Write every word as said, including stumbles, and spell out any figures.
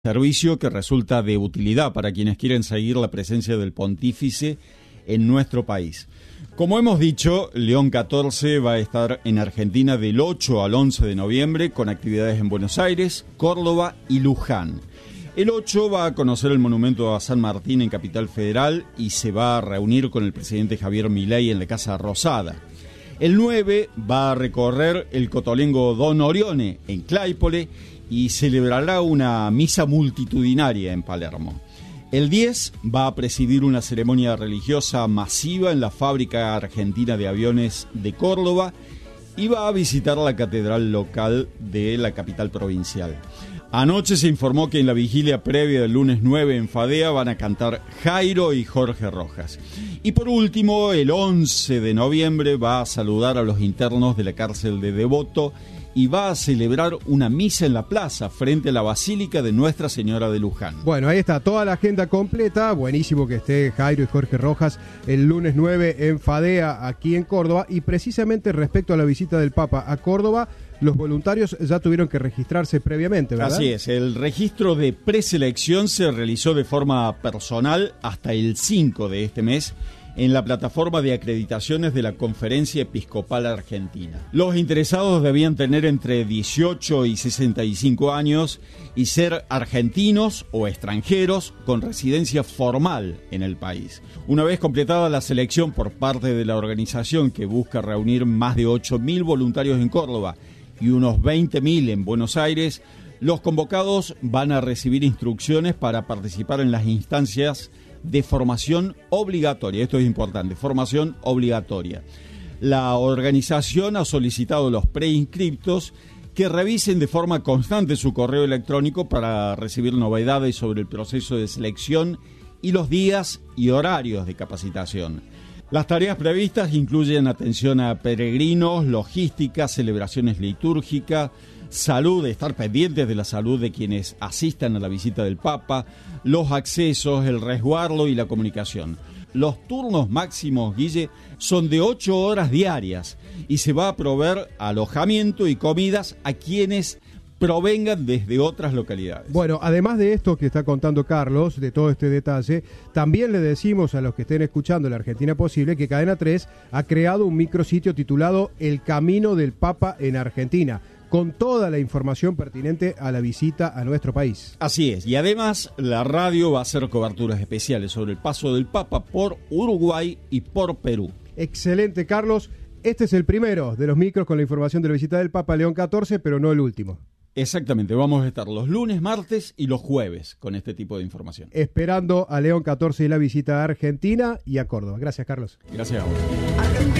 Servicio que resulta de utilidad para quienes quieren seguir la presencia del pontífice en nuestro país. Como hemos dicho, León catorce va a estar en Argentina del ocho al once de noviembre con actividades en Buenos Aires, Córdoba y Luján. El ocho va a conocer el monumento a San Martín en Capital Federal y se va a reunir con el presidente Javier Milei en la Casa Rosada. El nueve va a recorrer el Cotolengo Don Orione en Claypole y celebrará una misa multitudinaria en Palermo. El diez va a presidir una ceremonia religiosa masiva en la Fábrica Argentina de Aviones de Córdoba y va a visitar la catedral local de la capital provincial. Anoche se informó que en la vigilia previa del lunes nueve en Fadea van a cantar Jairo y Jorge Rojas. Y por último, el once de noviembre va a saludar a los internos de la cárcel de Devoto y va a celebrar una misa en la plaza frente a la Basílica de Nuestra Señora de Luján. Bueno, ahí está toda la agenda completa. Buenísimo que esté Jairo y Jorge Rojas el lunes nueve en Fadea, aquí en Córdoba. Y precisamente respecto a la visita del Papa a Córdoba, los voluntarios ya tuvieron que registrarse previamente, ¿verdad? Así es, el registro de preselección se realizó de forma personal hasta el cinco de este mes en la plataforma de acreditaciones de la Conferencia Episcopal Argentina. Los interesados debían tener entre dieciocho y sesenta y cinco años y ser argentinos o extranjeros con residencia formal en el país. Una vez completada la selección por parte de la organización que busca reunir más de ocho mil voluntarios en Córdoba y unos veinte mil en Buenos Aires, los convocados van a recibir instrucciones para participar en las instancias de formación obligatoria. Esto es importante, formación obligatoria. La organización ha solicitado a los preinscriptos que revisen de forma constante su correo electrónico para recibir novedades sobre el proceso de selección y los días y horarios de capacitación. Las tareas previstas incluyen atención a peregrinos, logística, celebraciones litúrgicas, salud, estar pendientes de la salud de quienes asistan a la visita del Papa, los accesos, el resguardo y la comunicación. Los turnos máximos, Guille, son de ocho horas diarias y se va a proveer alojamiento y comidas a quienes provengan desde otras localidades. Bueno, además de esto que está contando Carlos, de todo este detalle, también le decimos a los que estén escuchando La Argentina Posible que Cadena tres ha creado un micrositio titulado El Camino del Papa en Argentina, con toda la información pertinente a la visita a nuestro país. Así es, y además la radio va a hacer coberturas especiales sobre el paso del Papa por Uruguay y por Perú. Excelente, Carlos. Este es el primero de los micros con la información de la visita del Papa León catorce, pero no el último. Exactamente, vamos a estar los lunes, martes y los jueves con este tipo de información. Esperando a León catorce y la visita a Argentina y a Córdoba. Gracias, Carlos. Gracias a vos.